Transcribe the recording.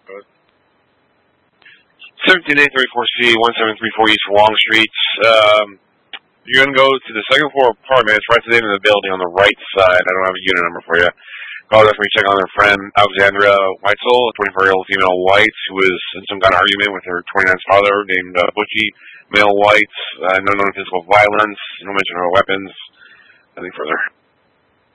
17834C, 1734 East Long Street. You're going to go to the second floor apartment. It's right to the end of the building on the right side. I don't have a unit number for you. Call us when you check on their friend, Alexandria Weitzel, a 24-year-old female white who was in some kind of argument with her 29th father named Butchie, male white, no known physical violence, no mention of weapons, nothing further.